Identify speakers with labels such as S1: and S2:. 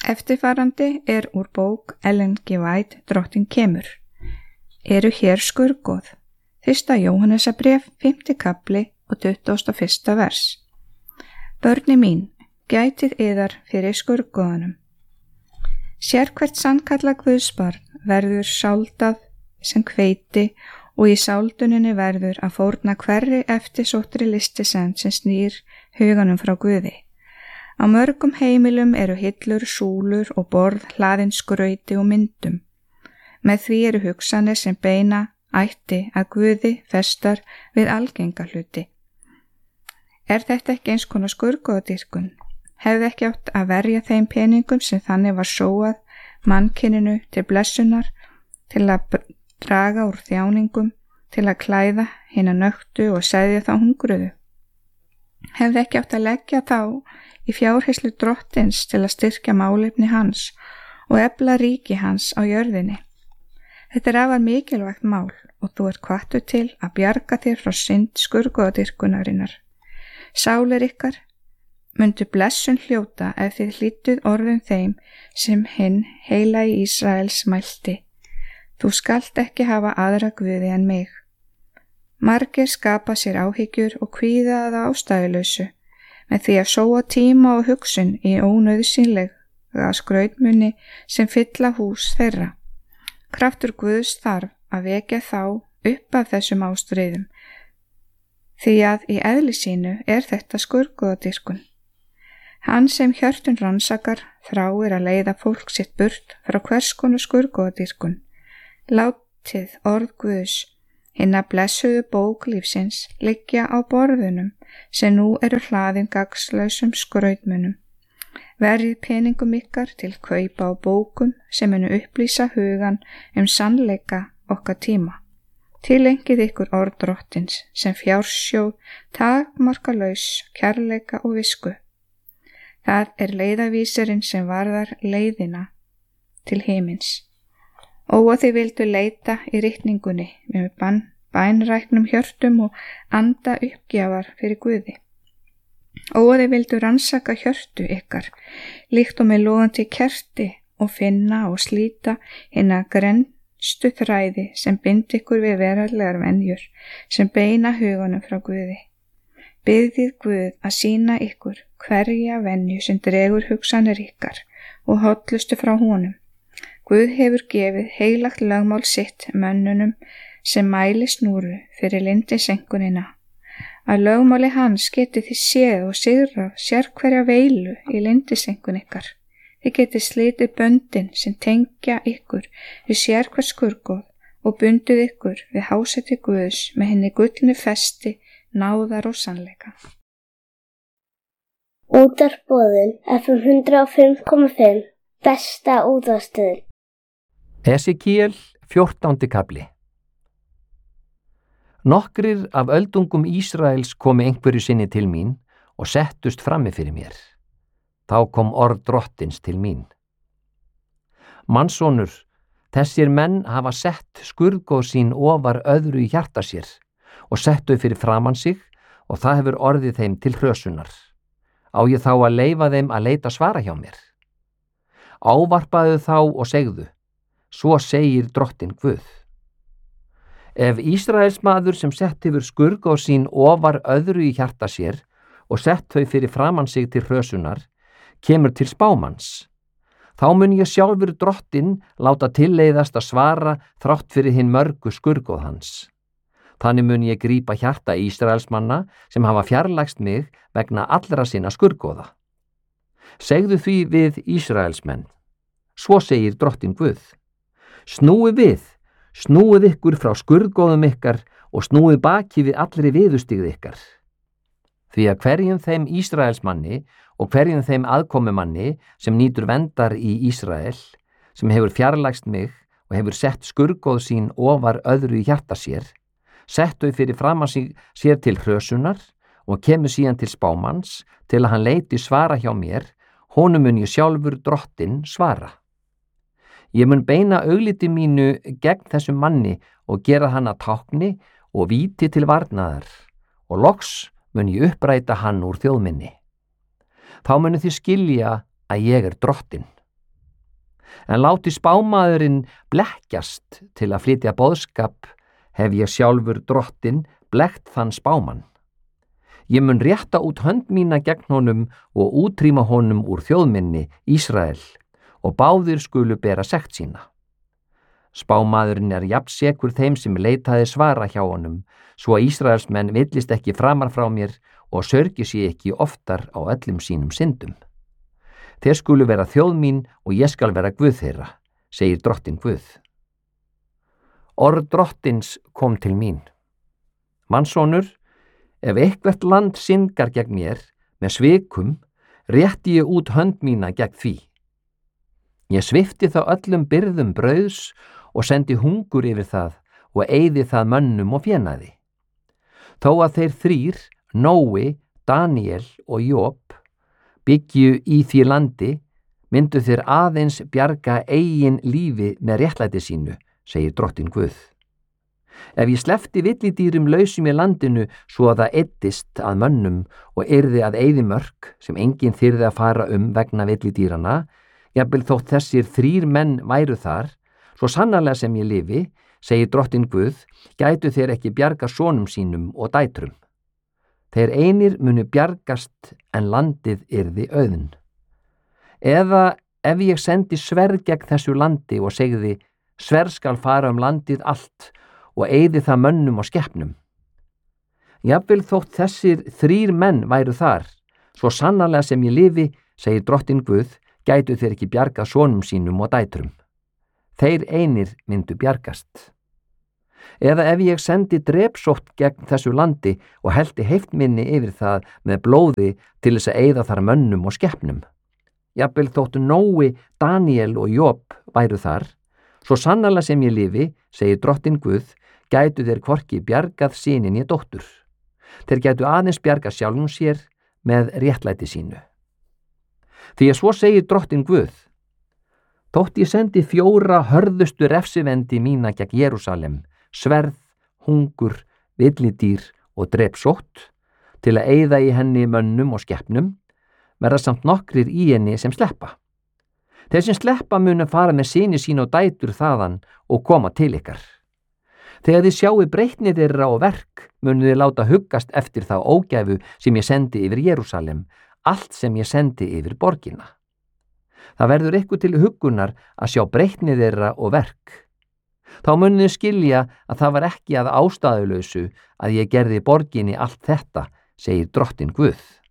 S1: Eftirfarandi úr bók Ellen G. White, Drottinn kemur. Eru hér skurðgoð. 1. Jóhannesarbréf, 5. kafli og 21. vers. Börni mín, gætið yðar fyrir skurðgoðanum. Sérhvert sannkallað guðsbarn verður sáldað sem hveiti og í sálduninni verður að fórna hverri eftirsóttri listisend sem snýr huganum frá Guði. Á mörgum heimilum eru hillur, súlur og borð hlaðin skrauti og myndum. Með því eru hugsanir sem beina ætti að Guði festar við algenga hluti. Þetta ekki eins konar skurðgoðadýrkun? Hefði ekki átt að verja þeim peningum sem þannig var sóað mannkyninu til blessunar, til að draga úr þjáningum, til að klæða hina nöktu og seðja þá hungruðu? Hefði ekki átt að leggja þá í fjárherslu drottins til að styrkja málefni hans og efla ríki hans á jörðinni? Þetta afar mikilvægt mál og þú hvattur til að bjarga þér frá synd skurðgoðadýrkunarinnar. Sálir ykkar mundu blessun hljóta ef þið hlýdduð orðum þeim sem hinn heilagi Ísraels mælti. Þú skalt ekki hafa aðra guði en mig. Margir skapa sér áhyggjur og kvíða að ástæðulausu með því að sóa tíma og hugsun í ónauðsynlega skrautmuni sem fylla hús þeirra. Kraftur Guðs þarf að vekja þá upp af þessum ástríðum, því að í eðli sínu þetta skurðgoðadýrkun. Hann sem hjörtun rannsakar þráir að leiða fólk sitt burt frá hvers konar skurðgoðadýrkun. Látið orð Guðs, hinna blessuðu bók lífsins, liggja á borðunum sem nú eru hlaðin gagnslausum skrautmunum. Verjið peningum ykkar til kaupa á bókum sem munu upplýsa hugan sannleika okkar tíma. Tilengið ykkur orð drottins sem fjársjóð, takmarkalaus, kærleika og visku. Það leiðavísirinn sem varðar leiðina til himins. Að þið vildu leita í ritningunni með bænræknum hjörtum og anda uppgjafar fyrir Guði. Að þið vildu rannsaka hjörtu ykkar, líkt og með logandi kerti og finna og slíta hina grennstu þræði sem bind ykkur við veraldlegar venjur sem beina hugunum frá Guði. Biðjið Guð að sýna ykkur hverja venju sem dregur hugsanir ykkar og hollustu frá honum. Guð hefur gefið heilagt lögmál sitt mönnunum sem mæli snúru fyrir lindisenkunina. Að lögmáli hans getið þið séð og sigrað sérhverja veilu í lindisenkun ykkar. Þið getið slitið böndin sem tengja ykkur við sérhver skurðgoð og bundið ykkur við hásæti Guðs með henni gullnu festi, náðar og sannleika.
S2: Útvarpsboðun FM 105.5 besta útvarpsstöðin.
S3: Esekiel 14. kafli. Nokkrir af öldungum Ísraels komu einhverju sinni til mín og settust frammi fyrir mér. Þá kom orð drottins til mín. Mannssonur, þessir menn hafa sett skurðgoð sín ofar öðru í hjarta sér og sett þau fyrir framan sig og það hefur orðið þeim til hrösunar. Á ég þá að leyfa þeim að leita svara hjá mér? Ávarpaðu þá og segðu, svo segir drottinn Guð. Ef Ísraels maður sem sett hefur skurðgoð sín ofar öðru í hjarta sér og sett þau fyrir framan sig til hrösunar, kemur til spámanns, þá mun ég sjálfur drottinn láta tilleiðast að svara þrátt fyrir hinn mörgu skurðgoð hans. Þannig mun ég grípa hjarta Ísraels manna sem hafa fjarlægst mig vegna allra sinna skurðgoða. Segðu því við Ísraels menn, svo segir drottinn Guð. Snúið ykkur frá skurðgoðum ykkar og snúið baki við allri viðustigð ykkar. Því að hverjum þeim Ísraels manni og hverjum þeim aðkomumanni sem nýtur verndar í Ísrael, sem hefur fjarlægst mig og hefur sett skurðgoð sín ofar öðru í hjarta sér, sett þau fyrir framan sér til hrösunar og kemur síðan til spámanns til að hann leiti svara hjá mér, honum mun ég sjálfur drottinn svara. Ég mun beina augliti mínu gegn þessum manni og gera hann að tákni og víti til varnaðar og loks mun ég uppræta hann úr þjóð minni. Þá munu þið skilja að ég drottinn. En láti spámaðurinn blekkjast til að flytja boðskap, hef ég sjálfur drottin blekkt þann spámann. Ég mun rétta út hönd mína gegn honum og útrýma honum úr þjóðminni, Ísrael, og báðir skulu bera sekt sína. Spámaðurinn jafnsekur þeim sem leitaði svara hjá honum, svo að Ísraelsmenn villist ekki framar frá mér og sörgi sig ekki oftar á öllum sínum syndum. Þeir skulu vera þjóð mín og ég skal vera Guð þeirra, segir drottin Guð. Orð drottins kom til mín. Mannsonur, ef eitthvert land syngar gegn mér með svikum, rétti ég út hönd mína gegn því. Ég svipti þá öllum byrðum brauðs og sendi hungur yfir það og eyði það mönnum og fénaði. Þó að þeir þrír, Nói, Daniel og Job, byggju í því landi, myndu þeir aðeins bjarga eigin lífi með réttlæti sínu, segir drottin Guð. Ef ég sleppti villidýrum lausum í landinu svo að það eyddist að mönnum og yrði að eyðimörk sem enginn þyrði að fara vegna villidýrana, jafnvel þótt þessir 3 menn væru þar, svo sannarlega sem ég lifi, segir drottin Guð, gætu þeir ekki bjarga sonum sínum og dætrum. Þeir einir munu bjargast en landið yrði auðn. Eða ef ég sendi sverð gegn þessu landi og segði, sverð skal fara landið allt og eyði það mönnum og skepnum. Jafnvel þótt þessir 3 menn væru þar, svo sannarlega sem ég lifi, segir drottin Guð, gætu þeir ekki bjarga sonum sínum og dætrum. Þeir einir myndu bjargast. Eða ef ég sendi drepsótt gegn þessu landi og heldi heiftminni yfir það með blóði til þess að eyða þar mönnum og skepnum. Jafnvel þóttu Nói, Daniel og Job væru þar, svo sannarlega sem ég lifi, segir drottin Guð, gætu þeir hvorki bjargað synin í dóttur. Þeir gætu aðeins bjargað sjálfum sér með réttlæti sínu. Því að svo segir drottin Guð, þótt ég sendi 4 hörðustu refsivendi mína gegn Jerúsalem, sverð, hungur, villidýr og drepsótt, til að eyða í henni mönnum og skepnum, verða samt nokkrir í henni sem sleppa. Þeir sem sleppa munu fara með syni sín og dætur þaðan og koma til ykkar. Þegar þið sjáu breytni þeirra og verk, munu þið láta huggast eftir þá ógæfu sem ég sendi yfir Jerúsalem, allt sem ég sendi yfir borgina. Það verður ykkur til huggunar að sjá breytni þeirra og verk. Þá munið þið skilja að það var ekki að ástæðulausu að ég gerði borginni allt þetta, segir drottin Guð.